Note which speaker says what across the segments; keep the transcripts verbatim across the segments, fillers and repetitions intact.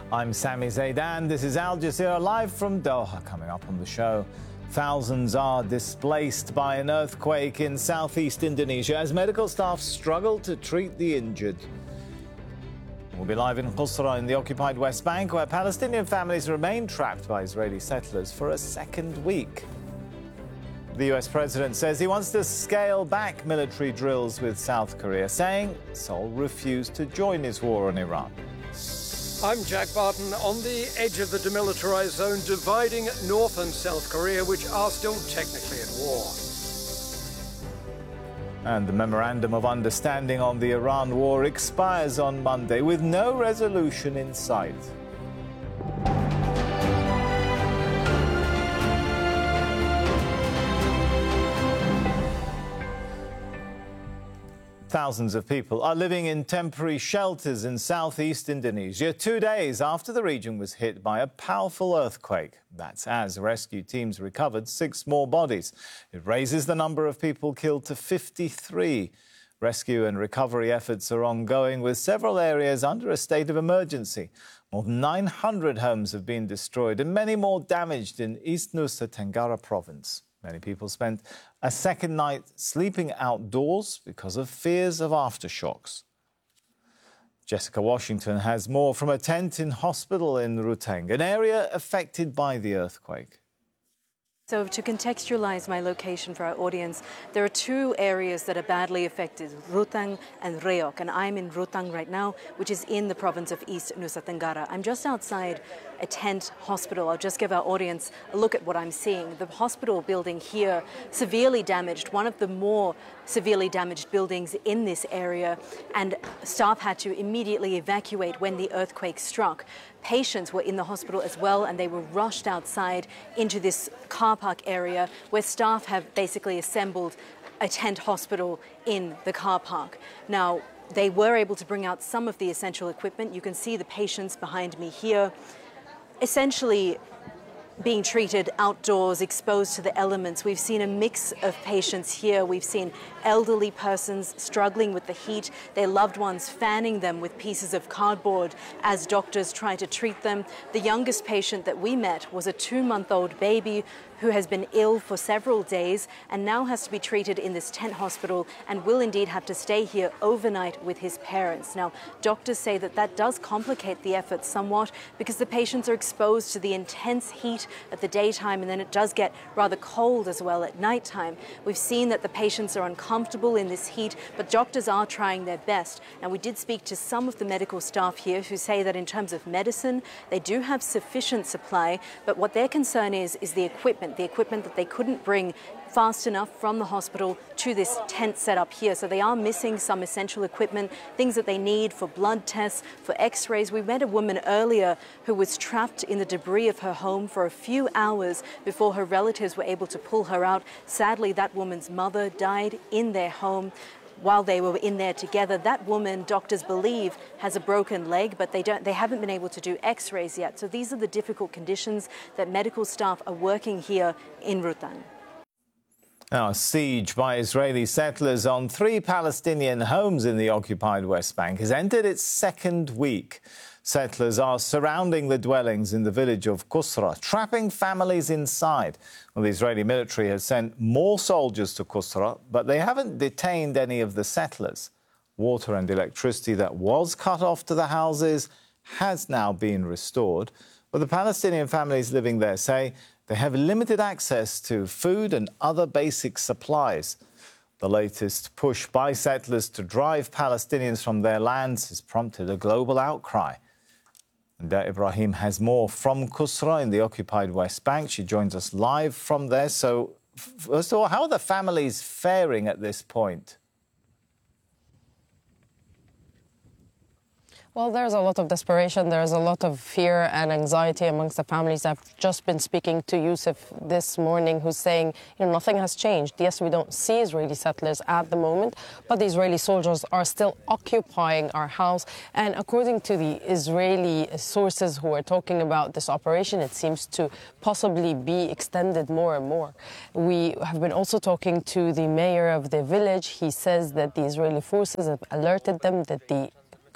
Speaker 1: I'm Sami Zaidan. This is Al Jazeera live from Doha. Coming up on the show, thousands are displaced by an earthquake in southeast Indonesia as medical staff struggle to treat the injured. We'll be live in Qusra in the occupied West Bank, where Palestinian families remain trapped by Israeli settlers for a second week. The U S president says he wants to scale back military drills with South Korea, saying Seoul refused to join his war on Iran.
Speaker 2: I'm Jack Barton. On the edge of the demilitarized zone dividing North and South Korea, which are still technically at war.
Speaker 1: And the Memorandum of Understanding on the Iran war expires on Monday with no resolution in sight. Thousands of people are living in temporary shelters in southeast Indonesia two days after the region was hit by a powerful earthquake. That's as rescue teams recovered six more bodies. It raises the number of people killed to fifty-three. Rescue and recovery efforts are ongoing, with several areas under a state of emergency. More than nine hundred homes have been destroyed and many more damaged in East Nusa Tenggara province. Many people spent a second night sleeping outdoors because of fears of aftershocks. Jessica Washington has more from a tent in hospital in Ruteng, an area affected by the earthquake.
Speaker 3: So to contextualize my location for our audience, there are two areas that are badly affected, Ruteng and Reok, and I'm in Ruteng right now, which is in the province of East Nusa Tenggara. I'm just outside a tent hospital. I'll just give our audience a look at what I'm seeing. The hospital building here, severely damaged, one of the more severely damaged buildings in this area, and staff had to immediately evacuate when the earthquake struck. Patients were in the hospital as well, and they were rushed outside into this car park area where staff have basically assembled a tent hospital in the car park. Now, they were able to bring out some of the essential equipment. You can see the patients behind me here, essentially being treated outdoors, exposed to the elements. We've seen a mix of patients here. We've seen elderly persons struggling with the heat, their loved ones fanning them with pieces of cardboard as doctors try to treat them. The youngest patient that we met was a two-month-old baby who has been ill for several days and now has to be treated in this tent hospital and will indeed have to stay here overnight with his parents. Now, doctors say that that does complicate the effort somewhat because the patients are exposed to the intense heat at the daytime, and then it does get rather cold as well at nighttime. We've seen that the patients are uncomfortable in this heat, but doctors are trying their best. Now, we did speak to some of the medical staff here who say that in terms of medicine, they do have sufficient supply, but what their concern is, is the equipment, the equipment that they couldn't bring fast enough from the hospital to this tent set up here. So they are missing some essential equipment, things that they need for blood tests, for x-rays. We met a woman earlier who was trapped in the debris of her home for a few hours before her relatives were able to pull her out. Sadly, that woman's mother died in their home while they were in there together. That woman, doctors believe, has a broken leg, but they don't, they haven't been able to do x-rays yet. So these are the difficult conditions that medical staff are working here in Ruteng.
Speaker 1: Now, a siege by Israeli settlers on three Palestinian homes in the occupied West Bank has entered its second week. Settlers are surrounding the dwellings in the village of Qusra, trapping families inside. Well, the Israeli military has sent more soldiers to Qusra, but they haven't detained any of the settlers. Water and electricity that was cut off to the houses has now been restored. But the Palestinian families living there say they have limited access to food and other basic supplies. The latest push by settlers to drive Palestinians from their lands has prompted a global outcry. And Ibrahim has more from Qusra in the occupied West Bank. She joins us live from there. So, first of all, how are the families faring at this point?
Speaker 4: Well, there's a lot of desperation. There's a lot of fear and anxiety amongst the families. I've just been speaking to Yusuf this morning, who's saying, you know, nothing has changed. Yes, we don't see Israeli settlers at the moment, but the Israeli soldiers are still occupying our house. And according to the Israeli sources who are talking about this operation, it seems to possibly be extended more and more. We have been also talking to the mayor of the village. He says that the Israeli forces have alerted them that the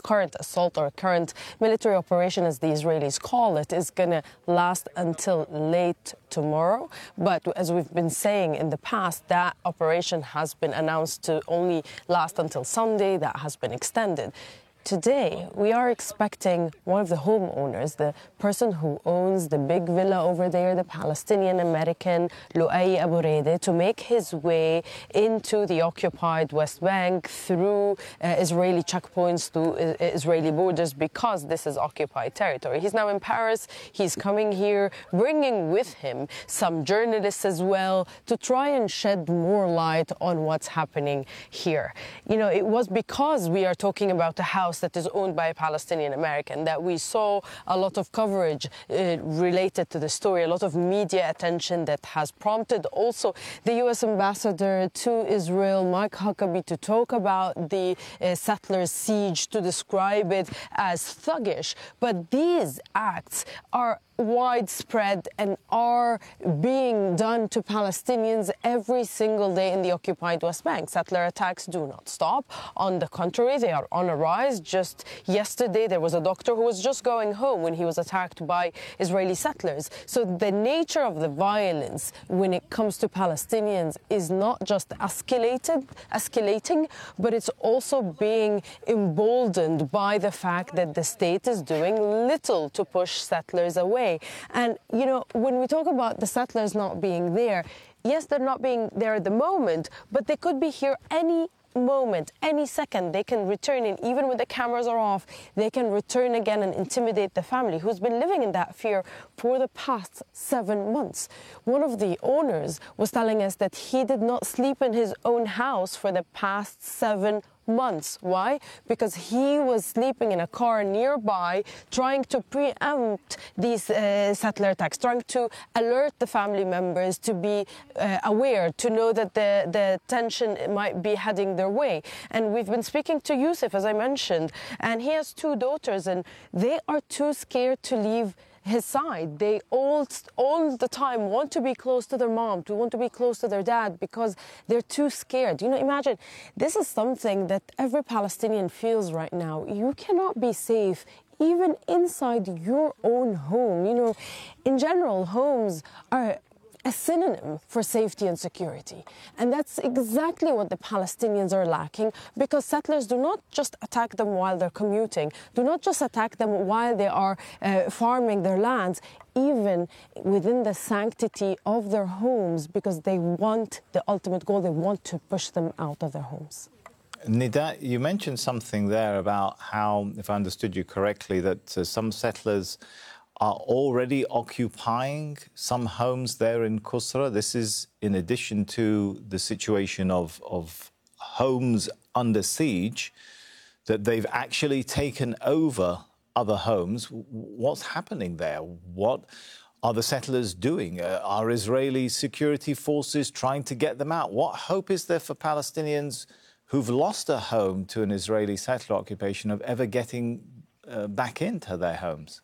Speaker 4: current assault or current military operation, as the Israelis call it, is going to last until late tomorrow. But as we've been saying in the past, that operation has been announced to only last until Sunday. That has been extended. Today, we are expecting one of the homeowners, the person who owns the big villa over there, the Palestinian-American Lu'ay Abu Raida, to make his way into the occupied West Bank through uh, Israeli checkpoints, through uh, Israeli borders, because this is occupied territory. He's now in Paris. He's coming here, bringing with him some journalists as well to try and shed more light on what's happening here. You know, it was because we are talking about a house that is owned by a Palestinian American that we saw a lot of coverage uh, related to the story, a lot of media attention that has prompted also the U S ambassador to Israel, Mike Huckabee, to talk about the uh, settlers' siege, to describe it as thuggish. But these acts are widespread and are being done to Palestinians every single day in the occupied West Bank. Settler attacks do not stop. On the contrary, they are on a rise. Just yesterday, there was a doctor who was just going home when he was attacked by Israeli settlers. So the nature of the violence when it comes to Palestinians is not just escalated, escalating, but it's also being emboldened by the fact that the state is doing little to push settlers away. And, you know, when we talk about the settlers not being there, yes, they're not being there at the moment, but they could be here any moment, any second. They can return, and even when the cameras are off, they can return again and intimidate the family who's been living in that fear for the past seven months. One of the owners was telling us that he did not sleep in his own house for the past seven months. Why? Because he was sleeping in a car nearby, trying to preempt these uh, settler attacks, trying to alert the family members to be uh, aware, to know that the, the tension might be heading their way. And we've been speaking to Yusuf, as I mentioned, and he has two daughters, and they are too scared to leave his side. They all, all the time want to be close to their mom, to want to be close to their dad, because they're too scared. You know, imagine, this is something that every Palestinian feels right now. You cannot be safe even inside your own home. You know, in general, homes are a synonym for safety and security. And that's exactly what the Palestinians are lacking, because settlers do not just attack them while they're commuting, do not just attack them while they are uh, farming their lands, even within the sanctity of their homes, because they want the ultimate goal, they want to push them out of their homes.
Speaker 1: Nida, you mentioned something there about how, if I understood you correctly, that uh, some settlers are already occupying some homes there in Kusra. This is in addition to the situation of, of homes under siege, that they've actually taken over other homes. What's happening there? What are the settlers doing? Uh, are Israeli security forces trying to get them out? What hope is there for Palestinians who've lost a home to an Israeli settler occupation of ever getting uh, back into their homes?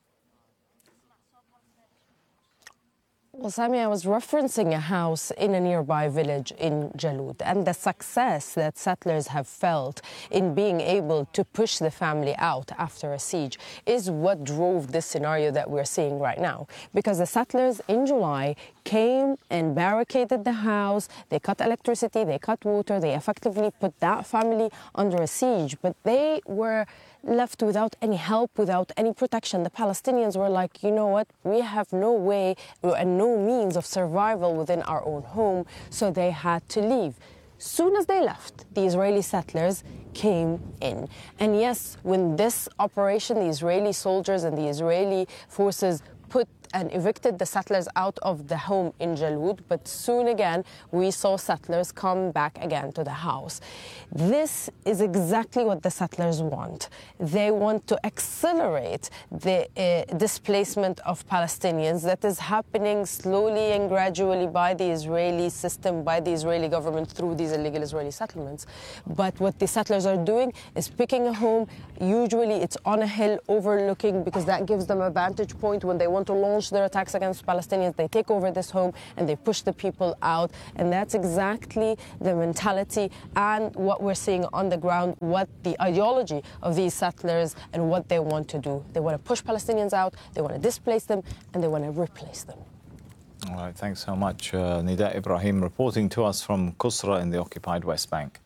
Speaker 4: Well, Sami, I was referencing a house in a nearby village in Jalud, and the success that settlers have felt in being able to push the family out after a siege is what drove this scenario that we're seeing right now. Because the settlers in July came and barricaded the house, they cut electricity, they cut water, they effectively put that family under a siege, but they were left without any help, without any protection. The Palestinians were like, you know what, we have no way and no means of survival within our own home, so they had to leave. Soon as they left, the Israeli settlers came in. And yes, when this operation, the Israeli soldiers and the Israeli forces put and evicted the settlers out of the home in Jalud, but soon again we saw settlers come back again to the house. This is exactly what the settlers want. They want to accelerate the uh, displacement of Palestinians that is happening slowly and gradually by the Israeli system, by the Israeli government through these illegal Israeli settlements. But what the settlers are doing is picking a home. Usually it's on a hill overlooking, because that gives them a vantage point when they want to launch launch their attacks against Palestinians, they take over this home and they push the people out. And that's exactly the mentality and what we're seeing on the ground, what the ideology of these settlers and what they want to do. They want to push Palestinians out, they want to displace them, and they want to replace them.
Speaker 1: All right, thanks so much, uh, Nida Ibrahim, reporting to us from Qusra in the occupied West Bank.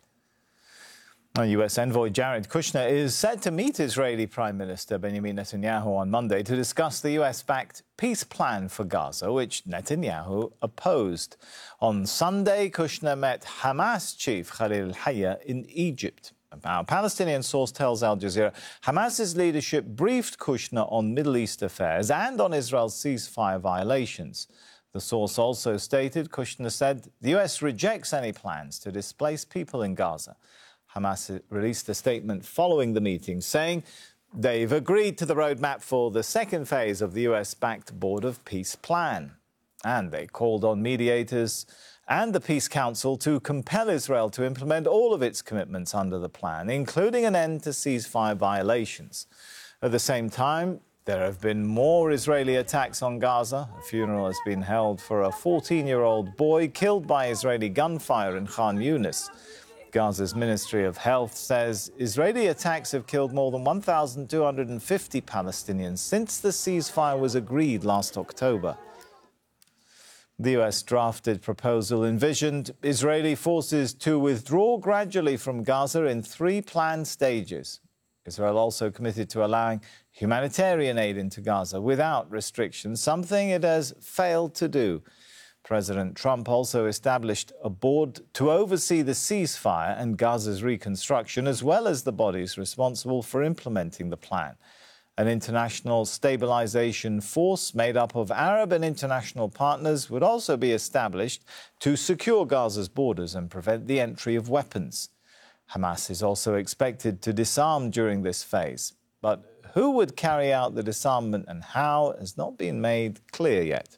Speaker 1: U S envoy Jared Kushner is set to meet Israeli Prime Minister Benjamin Netanyahu on Monday to discuss the U S-backed peace plan for Gaza, which Netanyahu opposed. On Sunday, Kushner met Hamas chief Khalil al-Hayya in Egypt. A Palestinian source tells Al Jazeera Hamas's leadership briefed Kushner on Middle East affairs and on Israel's ceasefire violations. The source also stated, Kushner said, the U S rejects any plans to displace people in Gaza. Hamas released a statement following the meeting saying they've agreed to the roadmap for the second phase of the U S-backed Board of Peace plan. And they called on mediators and the Peace Council to compel Israel to implement all of its commitments under the plan, including an end to ceasefire violations. At the same time, there have been more Israeli attacks on Gaza. A funeral has been held for a fourteen-year-old boy killed by Israeli gunfire in Khan Yunis. Gaza's Ministry of Health says Israeli attacks have killed more than one thousand two hundred fifty Palestinians since the ceasefire was agreed last October. The U S drafted proposal envisioned Israeli forces to withdraw gradually from Gaza in three planned stages. Israel also committed to allowing humanitarian aid into Gaza without restrictions, something it has failed to do. President Trump also established a board to oversee the ceasefire and Gaza's reconstruction, as well as the bodies responsible for implementing the plan. An international stabilization force made up of Arab and international partners would also be established to secure Gaza's borders and prevent the entry of weapons. Hamas is also expected to disarm during this phase. But who would carry out the disarmament and how has not been made clear yet.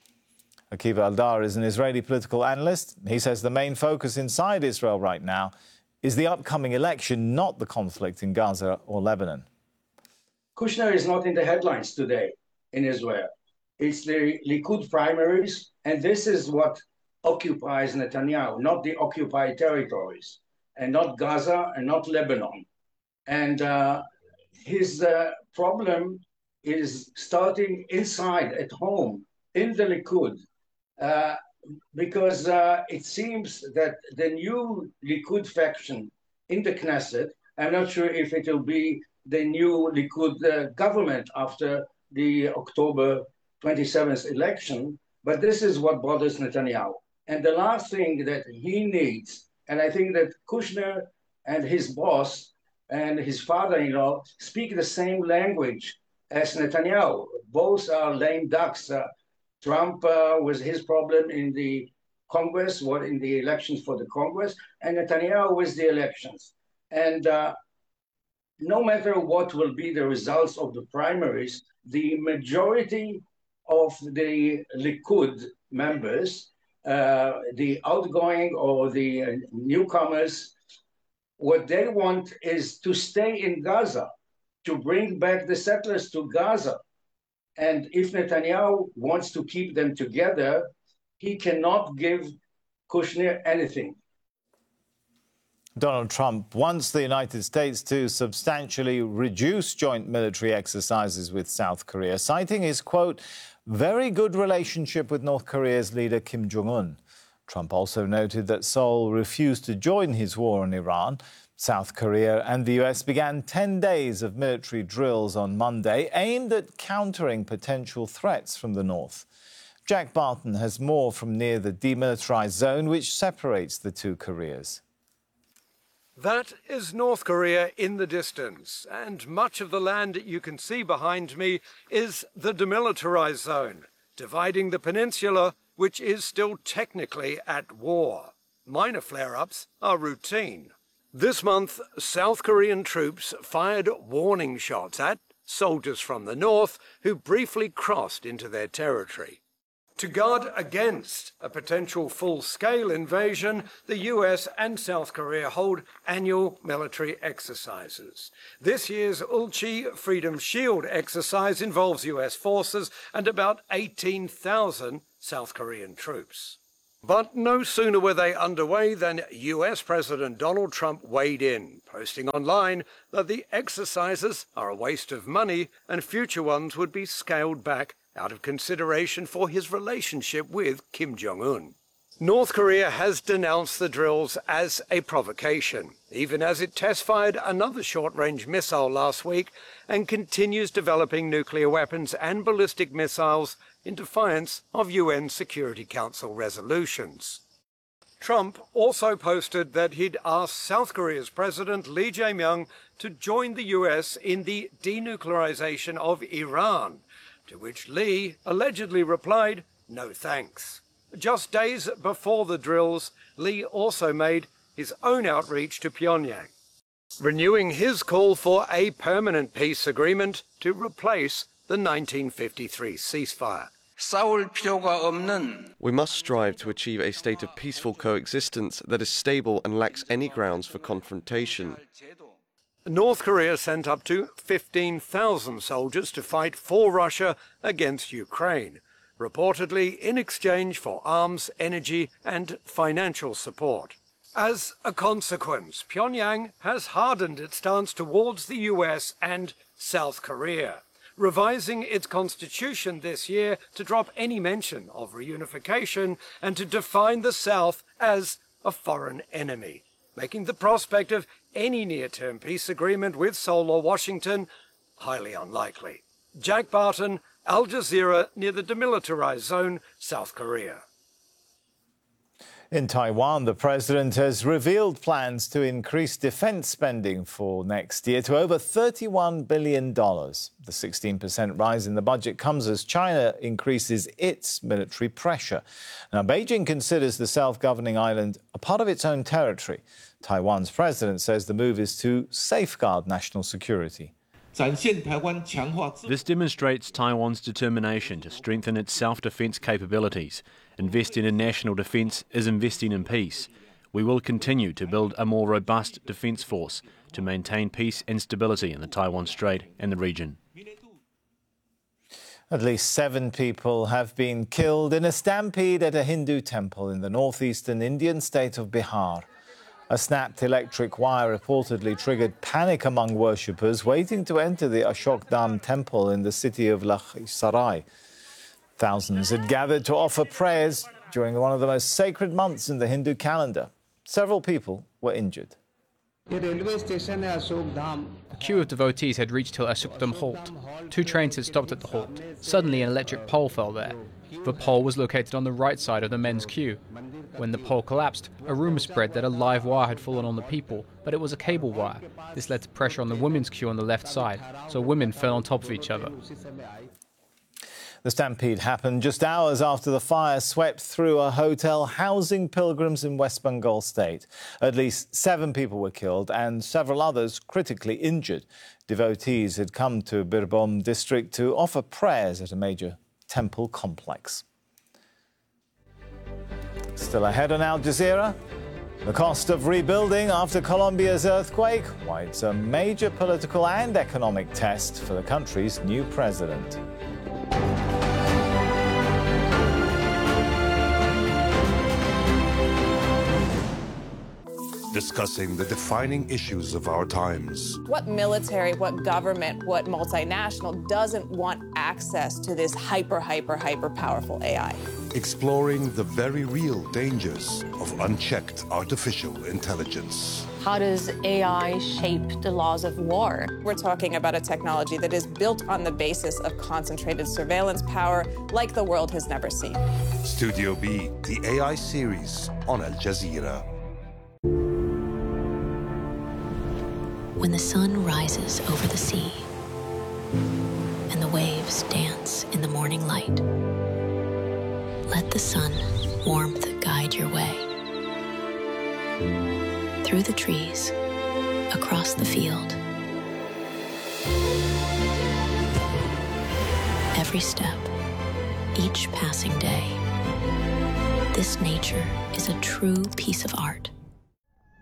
Speaker 1: Akiva Aldar is an Israeli political analyst. He says the main focus inside Israel right now is the upcoming election, not the conflict in Gaza or Lebanon.
Speaker 5: Kushner is not in the headlines today in Israel. It's the Likud primaries, and this is what occupies Netanyahu, not the occupied territories, and not Gaza, and not Lebanon. And uh, his uh, problem is starting inside, at home, in the Likud, uh, because uh, it seems that the new Likud faction in the Knesset, I'm not sure if it will be the new Likud uh, government after the October twenty-seventh election, but this is what bothers Netanyahu. And the last thing that he needs, and I think that Kushner and his boss and his father-in-law speak the same language as Netanyahu. Both are lame ducks. Uh, Trump uh, was his problem in the Congress, what in the elections for the Congress, and Netanyahu with the elections. And uh, no matter what will be the results of the primaries, the majority of the Likud members, uh, the outgoing or the uh, newcomers, what they want is to stay in Gaza, to bring back the settlers to Gaza. And if Netanyahu wants to keep them together, he cannot give Kushner anything.
Speaker 1: Donald Trump wants the United States to substantially reduce joint military exercises with South Korea, citing his, quote, very good relationship with North Korea's leader Kim Jong-un. Trump also noted that Seoul refused to join his war on Iran. South Korea and the U S began ten days of military drills on Monday aimed at countering potential threats from the north. Jack Barton has more from near the demilitarized zone which separates the two Koreas.
Speaker 2: That is North Korea in the distance, and much of the land you can see behind me is the demilitarized zone, dividing the peninsula, which is still technically at war. Minor flare-ups are routine. This month, South Korean troops fired warning shots at soldiers from the north who briefly crossed into their territory. To guard against a potential full-scale invasion, the U S and South Korea hold annual military exercises. This year's Ulchi Freedom Shield exercise involves U S forces and about eighteen thousand South Korean troops. But no sooner were they underway than U S President Donald Trump weighed in, posting online that the exercises are a waste of money and future ones would be scaled back out of consideration for his relationship with Kim Jong-un. North Korea has denounced the drills as a provocation, even as it test-fired another short-range missile last week and continues developing nuclear weapons and ballistic missiles in defiance of U N Security Council resolutions. Trump also posted that he'd asked South Korea's President Lee Jae-myung to join the U S in the denuclearization of Iran, to which Lee allegedly replied, "No thanks." Just days before the drills, Lee also made his own outreach to Pyongyang, renewing his call for a permanent peace agreement to replace the nineteen fifty-three ceasefire.
Speaker 6: We must strive to achieve a state of peaceful coexistence that is stable and lacks any grounds for confrontation.
Speaker 2: North Korea sent up to fifteen thousand soldiers to fight for Russia against Ukraine, reportedly in exchange for arms, energy, and financial support. As a consequence, Pyongyang has hardened its stance towards the U S and South Korea, revising its constitution this year to drop any mention of reunification and to define the South as a foreign enemy, making the prospect of any near-term peace agreement with Seoul or Washington highly unlikely. Jack Barton, Al Jazeera, near the demilitarized zone, South Korea.
Speaker 1: In Taiwan, the president has revealed plans to increase defense spending for next year to over thirty-one billion dollars. The sixteen percent rise in the budget comes as China increases its military pressure. Now, Beijing considers the self-governing island a part of its own territory. Taiwan's president says the move is to safeguard national security.
Speaker 7: This demonstrates Taiwan's determination to strengthen its self-defense capabilities. Investing in national defense is investing in peace. We will continue to build a more robust defense force to maintain peace and stability in the Taiwan Strait and the region.
Speaker 1: At least seven people have been killed in a stampede at a Hindu temple in the northeastern Indian state of Bihar. A snapped electric wire reportedly triggered panic among worshippers waiting to enter the Ashok Dham temple in the city of Lakhisarai. Thousands had gathered to offer prayers during one of the most sacred months in the Hindu calendar. Several people were injured.
Speaker 8: A queue of devotees had reached till Ashok Dham halt. Two trains had stopped at the halt. Suddenly an electric pole fell there. The pole was located on the right side of the men's queue. When the pole collapsed, a rumour spread that a live wire had fallen on the people, but it was a cable wire. This led to pressure on the women's queue on the left side, so women fell on top of each other.
Speaker 1: The stampede happened just hours after the fire swept through a hotel housing pilgrims in West Bengal state. At least seven people were killed and several others critically injured. Devotees had come to Birbhum district to offer prayers at a major temple complex. Still ahead on Al Jazeera, the cost of rebuilding after Colombia's earthquake, why it's a major political and economic test for the country's new president.
Speaker 9: Discussing the defining issues of our times.
Speaker 10: What military, what government, what multinational doesn't want access to this hyper, hyper, hyper powerful A I?
Speaker 9: Exploring the very real dangers of unchecked artificial intelligence.
Speaker 11: How does A I shape the laws of war?
Speaker 10: We're talking about a technology that is built on the basis of concentrated surveillance power like the world has never seen.
Speaker 9: Studio B, the A I series on Al Jazeera.
Speaker 12: When the sun rises over the sea and the waves dance in the morning light, let the sun warmth guide your way. Through the trees, across the field. Every step, each passing day. This nature is a true piece of art.